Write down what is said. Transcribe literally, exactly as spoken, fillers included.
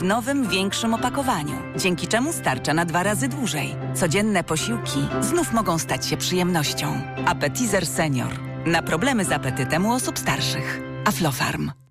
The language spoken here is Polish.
w nowym, większym opakowaniu, dzięki czemu starcza na dwa razy dłużej. Codzienne posiłki znów mogą stać się przyjemnością. Appetizer Senior. Na problemy z apetytem u osób starszych. Aflofarm.